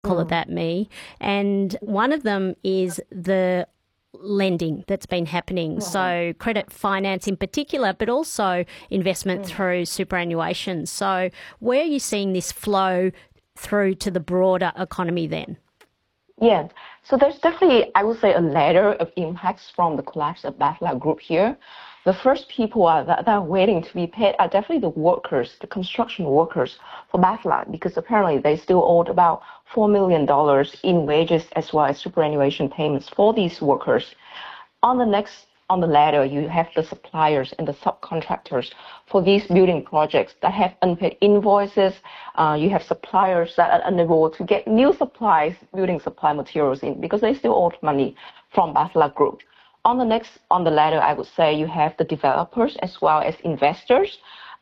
call it that, me. And one of them is the lending that's been happening. So credit finance in particular, but also investment through superannuation. So where are you seeing this flow through to the broader economy then? Yeah, so there's definitely, I would say, a ladder of impacts from the collapse of Battler Group here. The first people that are waiting to be paid are definitely the workers, the construction workers for Battler, because apparently they still owed about $4 million in wages as well as superannuation payments for these workers. On the ladder, you have the suppliers and the subcontractors for these building projects that have unpaid invoices. You have suppliers that are unable to get new supplies, building supply materials in because they still owe money from Battler Group. On the ladder, I would say you have the developers as well as investors.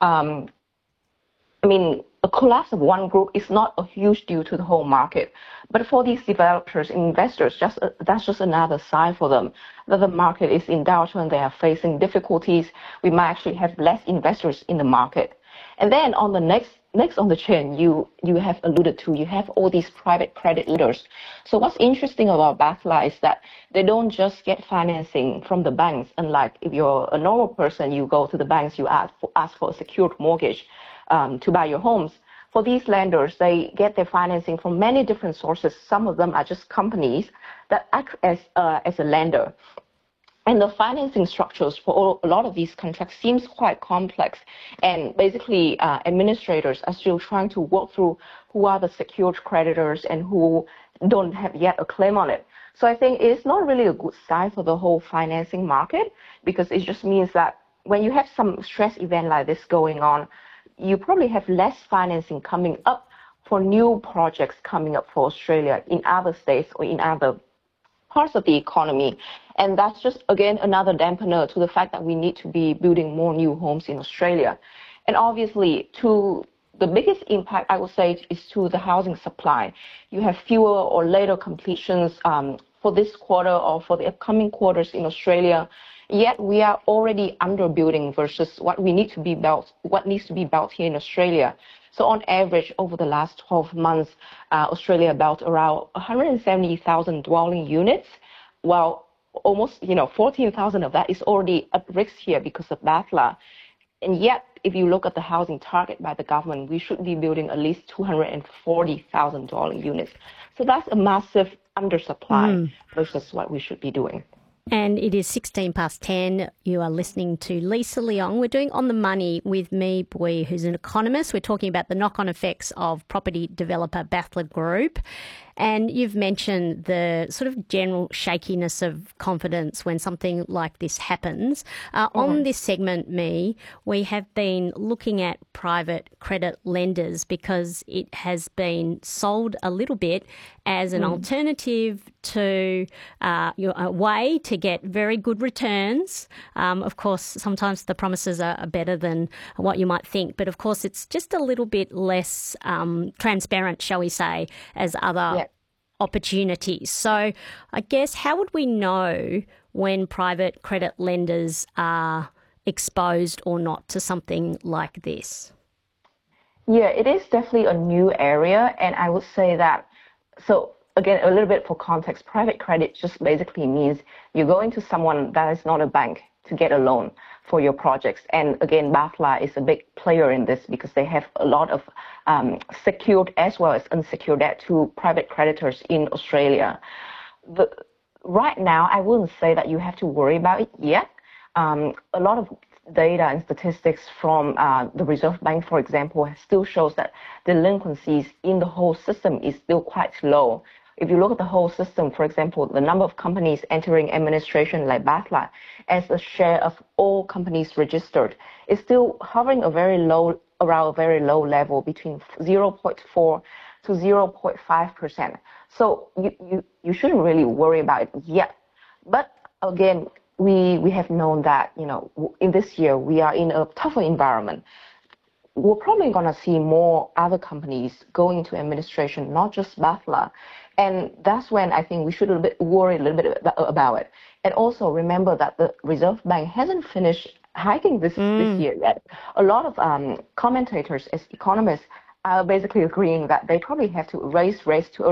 A collapse of one group is not a huge deal to the whole market. But for these developers and investors, that's just another sign for them that the market is in downturn, they are facing difficulties. We might actually have less investors in the market. And then on the next on the chain, you have alluded to, you have all these private credit leaders. So what's interesting about Battler is that they don't just get financing from the banks. Unlike if you're a normal person, you go to the banks, you ask for a secured mortgage to buy your homes. For these lenders, they get their financing from many different sources. Some of them are just companies that act as a lender. And the financing structures for a lot of these contracts seems quite complex. And basically, administrators are still trying to work through who are the secured creditors and who don't have yet a claim on it. So I think it's not really a good sign for the whole financing market, because it just means that when you have some stress event like this going on, you probably have less financing coming up for new projects coming up for Australia in other states or in other parts of the economy. And that's just, again, another dampener to the fact that we need to be building more new homes in Australia. And obviously, the biggest impact, I would say, is to the housing supply. You have fewer or later completions for this quarter or for the upcoming quarters in Australia. Yet we are already underbuilding versus what needs to be built here in Australia. So on average, over the last 12 months, Australia built around 170,000 dwelling units, while almost 14,000 of that is already at risk here because of Battler. And yet, if you look at the housing target by the government, we should be building at least 240,000 dwelling units. So that's a massive undersupply versus what we should be doing. And it is 10:16. You are listening to Lisa Leong. We're doing On the Money with me, Bui, who's an economist. We're talking about the knock-on effects of property developer Battler Group. And you've mentioned the sort of general shakiness of confidence when something like this happens. On this segment, we have been looking at private credit lenders because it has been sold a little bit as an alternative to a way to get very good returns. Of course, sometimes the promises are better than what you might think, but of course it's just a little bit less transparent, shall we say, as other opportunities. So I guess how would we know when private credit lenders are exposed or not to something like this? Yeah, it is definitely a new area. And I would say that, so again, a little bit for context, private credit just basically means you're going to someone that is not a bank to get a loan for your projects. And again, Battler is a big player in this because they have a lot of secured as well as unsecured debt to private creditors in Australia. Right now, I wouldn't say that you have to worry about it yet. A lot of data and statistics from the Reserve Bank, for example, still shows that delinquencies in the whole system is still quite low. If you look at the whole system, for example, the number of companies entering administration like Battler as a share of all companies registered is still hovering around a very low level between 0.4 to 0.5%. So you shouldn't really worry about it yet. But again, we have known that, in this year, we are in a tougher environment. We're probably going to see more other companies going into administration, not just Battler. And that's when I think we should worry a little bit about it. And also remember that the Reserve Bank hasn't finished hiking this year yet. A lot of commentators as economists are basically agreeing that they probably have to raise rates to